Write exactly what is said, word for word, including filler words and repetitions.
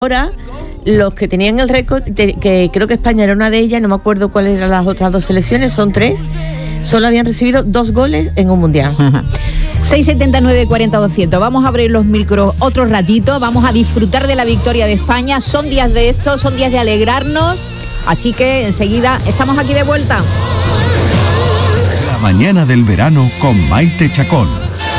Ahora, los que tenían el récord, que creo que España era una de ellas, no me acuerdo cuáles eran las otras dos selecciones, son tres, solo habían recibido dos goles en un mundial. Ajá. seis setenta y nueve cuarenta doscientos. Vamos a abrir los micros otro ratito, vamos a disfrutar de la victoria de España. Son días de esto, son días de alegrarnos, así que enseguida estamos aquí de vuelta. La mañana del verano con Maite Chacón.